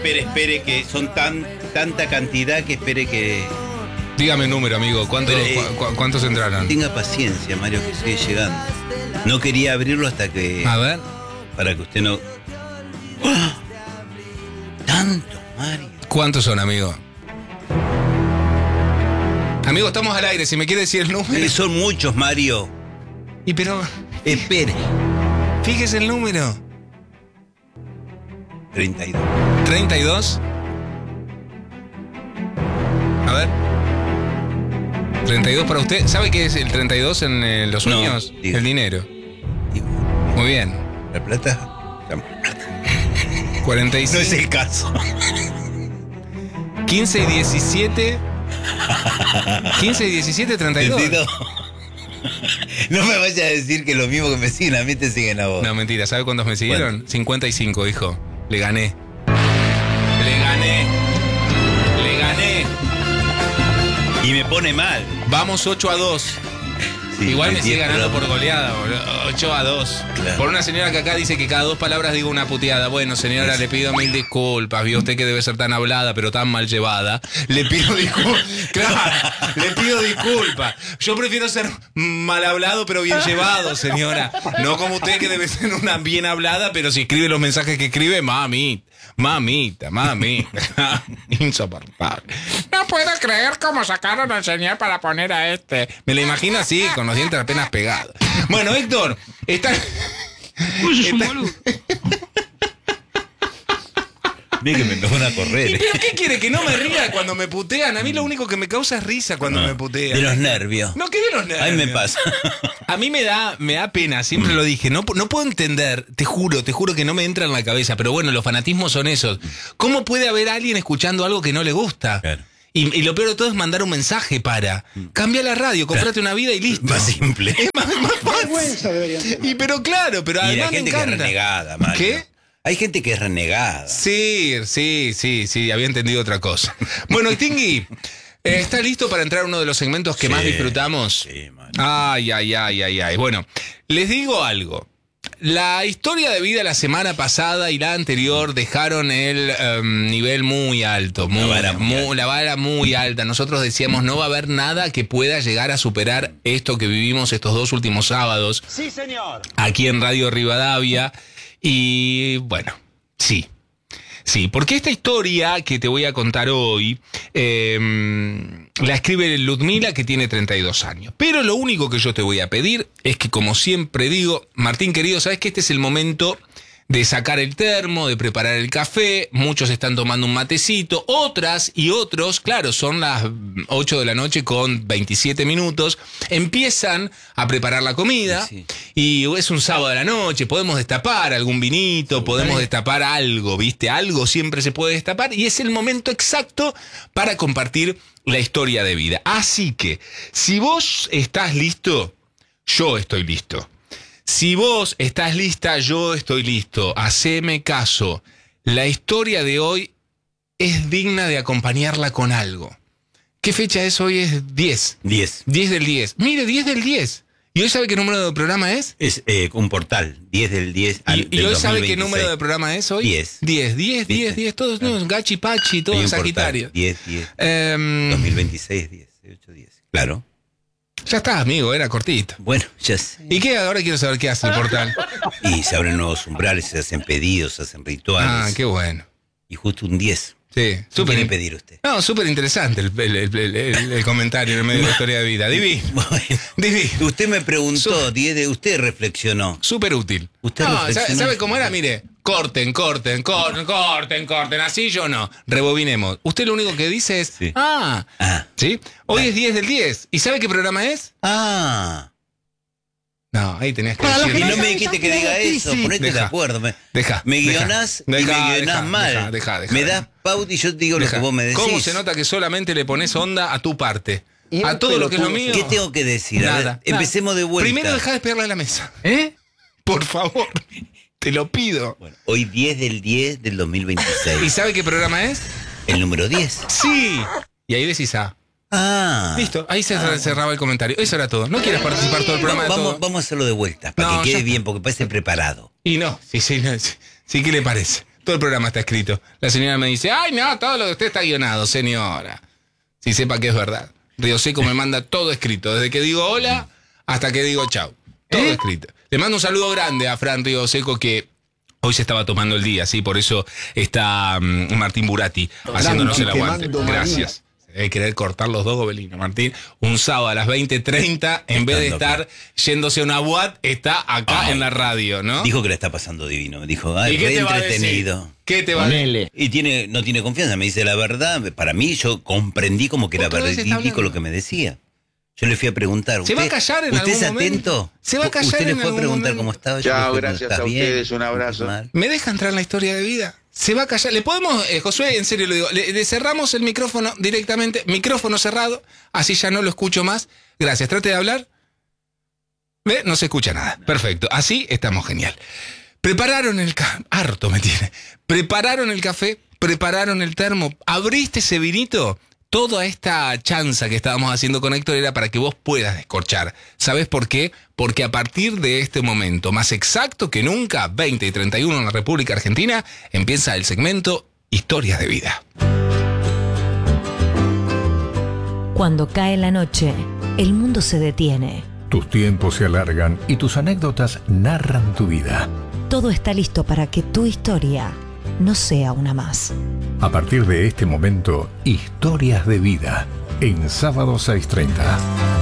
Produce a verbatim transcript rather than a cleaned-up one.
espere, espere, que son tan tanta cantidad que espere que... Dígame el número, amigo. ¿Cuántos, Pero, eh, cu- cu- ¿Cuántos entraron? Tenga paciencia, Mario, que sigue llegando. No quería abrirlo hasta que... A ver. Para que usted no... ¡Oh! Tanto, Mario. ¿Cuántos son, amigo? Amigo, estamos al aire. Si me quiere decir el número. Eh, Son muchos, Mario. Y pero... Espere. Fíjese el número. treinta y dos. ¿treinta y dos? A ver. ¿treinta y dos para usted? ¿Sabe qué es el treinta y dos en eh, los No, sueños? diga. El dinero. Digo, Muy bien. la plata... la plata. cuarenta y cinco. No es el caso. quince y diecisiete. quince y diecisiete, treinta y dos. ¿Entendido? No me vayas a decir que lo mismo que me siguen a mí te siguen a vos. No, mentira. ¿Sabe cuántos me siguieron? ¿Cuánto? cincuenta y cinco, hijo. Le gané. Le gané. Le gané. Y me pone mal. Vamos ocho a dos. Sí, Igual me el sigue diez, ganando pero- por goleada, boludo. ocho a dos. Claro. Por una señora que acá dice que cada dos palabras digo una puteada. Bueno, señora, le pido mil disculpas. Vio usted que debe ser tan hablada, pero tan mal llevada. Le pido disculpas. Claro, le pido disculpas. Yo prefiero ser mal hablado, pero bien llevado, señora. No como usted, que debe ser una bien hablada, pero si escribe los mensajes que escribe, mami. Mamita, mamita. Insoportable. No puedo creer cómo sacaron al señor para poner a este. Me lo imagino así, con los dientes apenas pegados. Bueno, Héctor, está... Uy, sos un está- boludo. Mira que me van a ¿Y correr. pero qué quiere? ¿Que no me ría cuando me putean? A mí lo único que me causa es risa cuando No, me putean. de los nervios. No, que de los nervios. Ahí me pasa. A mí me da, me da pena, siempre lo dije, no, no puedo entender, te juro, te juro que no me entra en la cabeza, pero bueno, los fanatismos son esos. ¿Cómo puede haber alguien escuchando algo que no le gusta? Claro. Y, y lo peor de todo es mandar un mensaje para, cambia la radio, comprate una vida y listo. Más simple. Es más, más fácil. Y pero claro, pero Y la además me gente que es encanta. renegada, Mario. ¿Qué? Hay gente que es renegada. Sí, sí, sí, sí, había entendido otra cosa. Bueno, Stingy, ¿está listo para entrar a uno de los segmentos que Sí, más disfrutamos? sí, Mario. Ay, ay, ay, ay, ay. Bueno, les digo algo. La historia de vida la semana pasada y la anterior dejaron el um, nivel muy alto, muy, La vara muy muy- alta. la vara muy alta. Nosotros decíamos, no va a haber nada que pueda llegar a superar esto que vivimos estos dos últimos sábados. Sí, señor. Aquí en Radio Rivadavia. Y bueno, sí. Sí, porque esta historia que te voy a contar hoy eh, la escribe Ludmila, que tiene treinta y dos años. Pero lo único que yo te voy a pedir es que, como siempre digo, Martín querido, sabes que este es el momento de sacar el termo, de preparar el café. Muchos están tomando un matecito, otras y otros, claro, son las ocho de la noche con veintisiete minutos, empiezan a preparar la comida. Sí. Y es un sábado de la noche, podemos destapar algún vinito, podemos destapar algo, ¿viste? Algo siempre se puede destapar y es el momento exacto para compartir la historia de vida. Así que, si vos estás listo, yo estoy listo. Si vos estás lista, yo estoy listo. Haceme caso. La historia de hoy es digna de acompañarla con algo. ¿Qué fecha es hoy? Es diez. diez. diez del diez. Mire, diez del diez. ¿Y hoy sabe qué número de programa es? Es eh, un portal. diez del diez al ¿Y, y del hoy sabe qué dos mil veintiséis. número de programa es hoy? diez. diez, diez, diez, ¿Viste? diez. Todos, Ah. no, gachi, pachi, Hay todos un Sagitario. portal. diez, diez. Em, dos mil veintiséis, diez. ocho, diez. Claro. ya está, amigo, era cortito. Bueno, ya sé. ¿Y qué? Ahora quiero saber qué hace el portal. Y se abren nuevos umbrales, se hacen pedidos, se hacen rituales. Ah, qué bueno. Y justo un diez. Sí, ¿Qué súper quiere in- pedir usted? No, súper interesante el, el- el- el- el- el comentario en medio de la historia de vida. Divi, Bueno, Divi, usted me preguntó, diez, usted reflexionó. súper útil. Usted no, ¿sabe, reflexionó. sabe cómo era? Mire, corten, corten, corten, corten, corten. Así yo no. Rebobinemos. Usted lo único que dice es, Sí. ah, Ah. ¿sí? Hoy es diez del diez. ¿Y sabe qué programa es? Ah. No, ahí tenías que Para los Y que decir. no me dijiste que diga eso, ponete de Deja. acuerdo. Me, Deja. me deja, guionás y deja, me guionás deja, mal. Deja, deja, deja, me deja. das pauta y yo te digo Deja. lo que vos me decís. ¿Cómo se nota que solamente le pones onda a tu parte? Y A el todo lo que es lo pelotudo. mío. ¿Qué tengo que decir? A ver, Nada. empecemos de vuelta. Primero deja de pegarle a la mesa. ¿Eh? Por favor. Te lo pido. Bueno, hoy diez del diez del dos mil ¿Y veintiséis. sabe qué programa es? El número diez. Sí. Y ahí decís A. Ah. Listo, ahí se cerraba el comentario. Eso era todo. No quieres participar todo el programa de Vamos, todo. vamos a hacerlo de vuelta, para No, que ya quede está. bien, porque parece preparado. Y no, sí, sí, no, sí, sí, ¿qué le parece? Todo el programa está escrito. La señora me dice, ay, no, todo lo de usted está guionado, señora. Si sepa que es verdad. Río Seco me manda todo escrito. Desde que digo hola hasta que digo chau. Todo ¿Eh? escrito. Le mando un saludo grande a Fran Río Seco, que hoy se estaba tomando el día, ¿sí? Por eso está um, Martín Burati haciéndonos el aguante. Gracias. Hay que querer cortar los dos gobelinos, Martín. Un sábado a las veinte treinta, en vez de estar yéndose a una boate, está acá oh, en la radio, ¿no? Dijo que le está pasando divino. Me dijo, ay, re entretenido. ¿Qué te va a decir? Y tiene, no tiene confianza. Me dice la verdad. Para mí, yo comprendí como que era verídico lo que me decía. Yo le fui a preguntar. ¿Se ¿usted, va a callar en ¿usted algún es atento? Momento? ¿Se va a callar ¿Usted en le fue a preguntar momento? cómo estaba? Chao, gracias a ustedes. Un abrazo. ¿Me deja entrar en la historia de vida? Se va a callar. ¿Le podemos, eh, Josué, en serio lo digo, le, le cerramos el micrófono directamente, micrófono cerrado, así ya no lo escucho más? Gracias, trate de hablar. ¿Ve? No se escucha nada. Perfecto, así estamos genial. Prepararon el café, harto me tiene. Prepararon el café, prepararon el termo, abriste ese vinito. Toda esta chanza que estábamos haciendo con Héctor era para que vos puedas descorchar. ¿Sabés por qué? Porque a partir de este momento, más exacto que nunca, veinte y treinta y uno en la República Argentina, empieza el segmento Historias de Vida. Cuando cae la noche, el mundo se detiene. Tus tiempos se alargan y tus anécdotas narran tu vida. Todo está listo para que tu historia no sea una más. A partir de este momento, Historias de Vida, en sábado seis treinta.